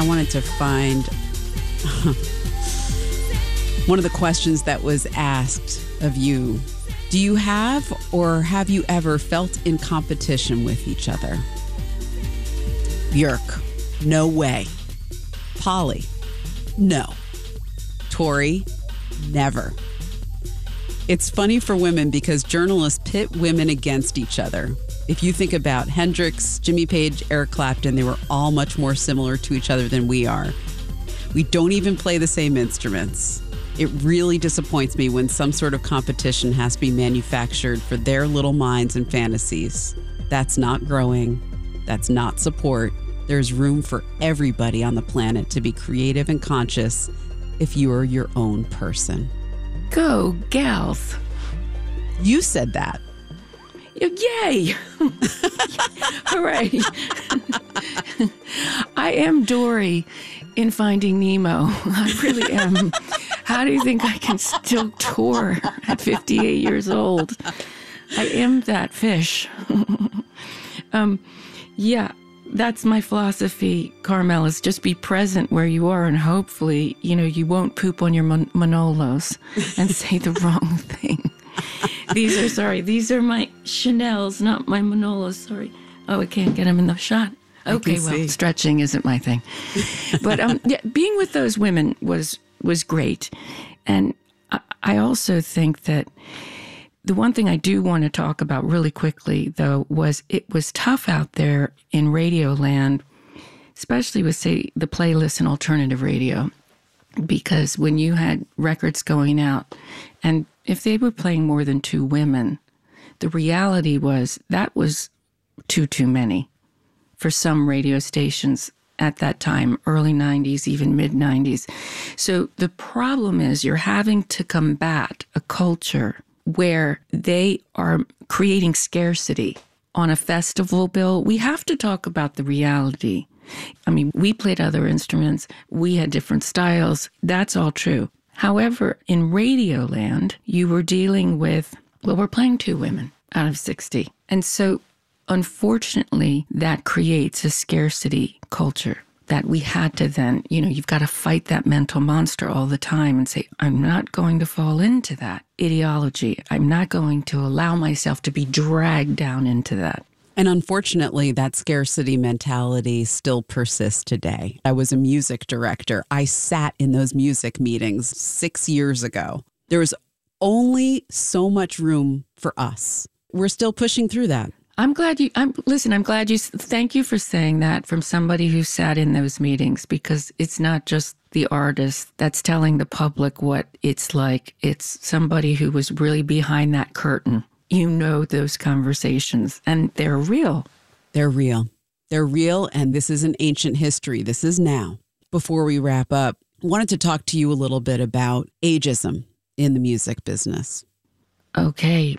I wanted to find one of the questions that was asked of you. Do you have or have you ever felt in competition with each other? Björk, no way. Polly, no. Tori, never. It's funny for women because journalists pit women against each other. If you think about Hendrix, Jimmy Page, Eric Clapton, they were all much more similar to each other than we are. We don't even play the same instruments. It really disappoints me when some sort of competition has to be manufactured for their little minds and fantasies. That's not growing. That's not support. There's room for everybody on the planet to be creative and conscious if you are your own person. Go, gals. You said that. Yay! Hooray! I am Dory in Finding Nemo. I really am. How do you think I can still tour at 58 years old? I am that fish. Yeah, that's my philosophy, Carmel, is just be present where you are, and hopefully, you won't poop on your Manolos and say the wrong thing. These are my Chanels, not my Manolos, sorry. Oh, I can't get them in the shot. Okay, well, stretching isn't my thing. But yeah, being with those women was great. And I also think that the one thing I do want to talk about really quickly, though, was it was tough out there in radio land, especially with, say, the playlist and alternative radio, because when you had records going out, and if they were playing more than two women, the reality was that was too many for some radio stations at that time, early 90s, even mid 90s. So the problem is you're having to combat a culture where they are creating scarcity on a festival bill. We have to talk about the reality. I mean, we played other instruments. We had different styles. That's all true. However, in radio land, you were dealing with, well, we're playing two women out of 60. And so, unfortunately, that creates a scarcity culture that we had to then, you've got to fight that mental monster all the time and say, I'm not going to fall into that ideology. I'm not going to allow myself to be dragged down into that. And unfortunately, that scarcity mentality still persists today. I was a music director. I sat in those music meetings 6 years ago. There was only so much room for us. We're still pushing through that. I'm glad you, thank you for saying that from somebody who sat in those meetings, because it's not just the artist that's telling the public what it's like. It's somebody who was really behind that curtain. Those conversations, and they're real. They're real. They're real, and this isn't ancient history. This is now. Before we wrap up, I wanted to talk to you a little bit about ageism in the music business. Okay,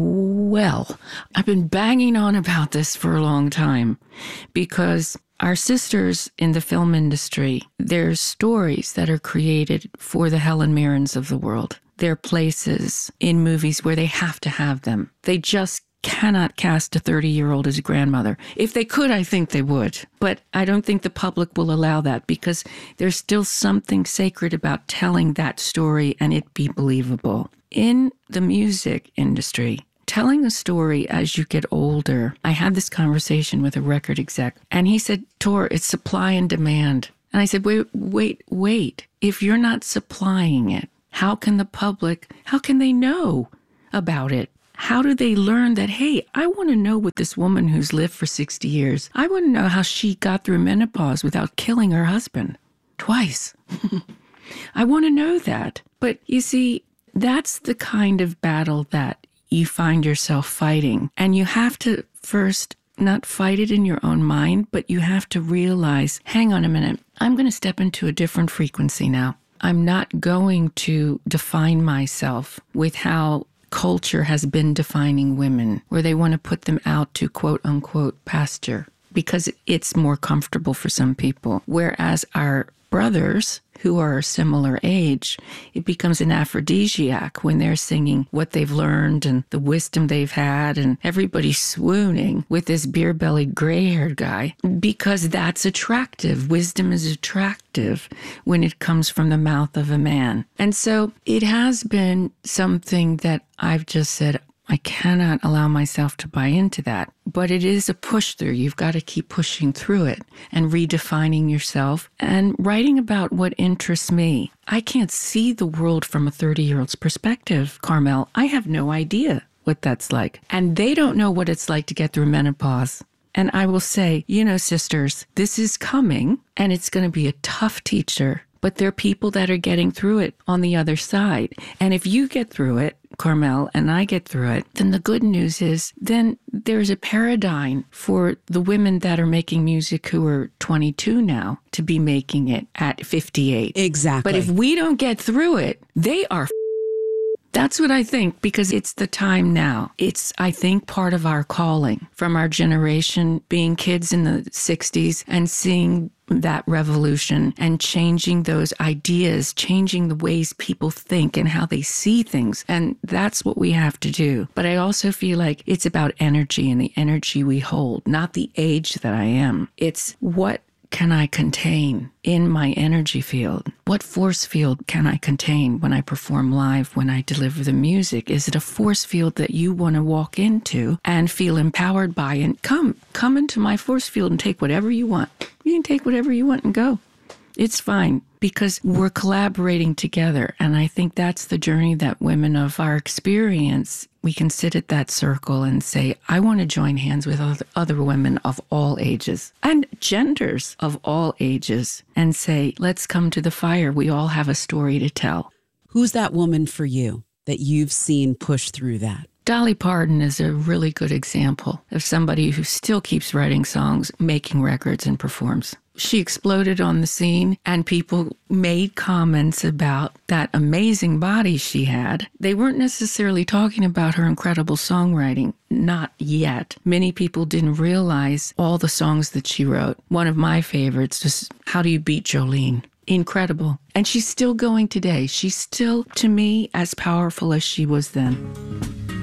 well, I've been banging on about this for a long time because our sisters in the film industry, there's stories that are created for the Helen Mirrens of the world. There are places in movies where they have to have them. They just cannot cast a 30-year-old as a grandmother. If they could, I think they would. But I don't think the public will allow that because there's still something sacred about telling that story and it be believable. In the music industry, telling a story as you get older, I had this conversation with a record exec, and he said, Tor, it's supply and demand. And I said, wait. If you're not supplying it, how can they know about it? How do they learn that, hey, I want to know what this woman who's lived for 60 years, I want to know how she got through menopause without killing her husband twice. I want to know that. But you see, that's the kind of battle that you find yourself fighting. And you have to first not fight it in your own mind, but you have to realize, hang on a minute, I'm going to step into a different frequency now. I'm not going to define myself with how culture has been defining women, where they want to put them out to quote unquote pasture because it's more comfortable for some people. Whereas our brothers who are a similar age, it becomes an aphrodisiac when they're singing what they've learned and the wisdom they've had, and everybody's swooning with this beer-bellied, gray-haired guy because that's attractive. Wisdom is attractive when it comes from the mouth of a man. And so it has been something that I've just said, I cannot allow myself to buy into that. But it is a push through. You've got to keep pushing through it and redefining yourself and writing about what interests me. I can't see the world from a 30-year-old's perspective, Carmel. I have no idea what that's like. And they don't know what it's like to get through menopause. And I will say, sisters, this is coming and it's going to be a tough teacher. But there are people that are getting through it on the other side. And if you get through it, Carmel, and I get through it, then the good news is then there's a paradigm for the women that are making music who are 22 now to be making it at 58. Exactly. But if we don't get through it, they are That's what I think, because it's the time now. It's, I think, part of our calling from our generation, being kids in the 60s and seeing that revolution and changing those ideas, changing the ways people think and how they see things. And that's what we have to do. But I also feel like it's about energy and the energy we hold, not the age that I am. It's what can I contain in my energy field? What force field can I contain when I perform live, when I deliver the music? Is it a force field that you want to walk into and feel empowered by? And come into my force field and take whatever you want. You can take whatever you want and go. It's fine, because we're collaborating together. And I think that's the journey that women of our experience, we can sit at that circle and say, I want to join hands with other women of all ages and genders of all ages and say, let's come to the fire. We all have a story to tell. Who's that woman for you that you've seen push through that? Dolly Parton is a really good example of somebody who still keeps writing songs, making records, and performs. She exploded on the scene, and people made comments about that amazing body she had. They weren't necessarily talking about her incredible songwriting. Not yet. Many people didn't realize all the songs that she wrote. One of my favorites is How Do You Beat Jolene? Incredible. And she's still going today. She's still, to me, as powerful as she was then.